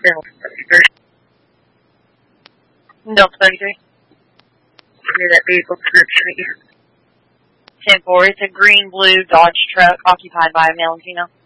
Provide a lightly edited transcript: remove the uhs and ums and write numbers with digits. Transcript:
Delta 33. Hear that vehicle description. 10-4. It's a green-blue Dodge truck occupied by a male and female.